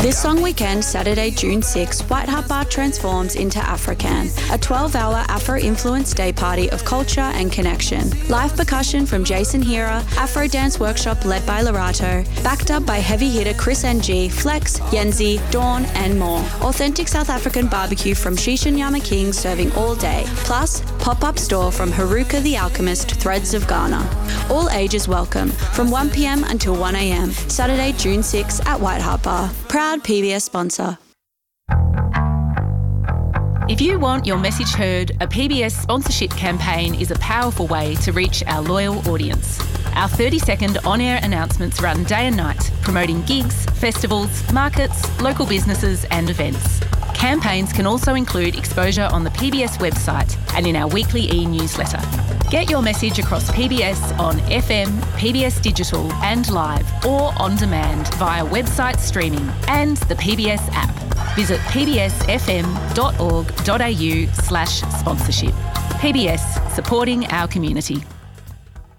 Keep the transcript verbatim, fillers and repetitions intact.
This Song Weekend, Saturday, June sixth, White Hart Bar transforms into African, a twelve-hour Afro-influenced day party of culture and connection. Live percussion from Jason Hira, Afro dance workshop led by Larato, backed up by heavy hitter Chris N G, Flex, Yenzi, Dawn, and more. Authentic South African barbecue from Shisha Nyama King serving all day. Plus, pop-up store from Haruka the Alchemist, Threads of Ghana. All ages welcome, from one p.m. until one a.m. Saturday, June sixth at White Hart Bar. Proud P B S sponsor. If you want your message heard, a P B S sponsorship campaign is a powerful way to reach our loyal audience. Our thirty-second on-air announcements run day and night, promoting gigs, festivals, markets, local businesses and events. Campaigns can also include exposure on the P B S website and in our weekly e-newsletter. Get your message across P B S on F M, P B S Digital and live or on demand via website streaming and the P B S app. Visit pbsfm.org.au slash sponsorship. P B S, supporting our community.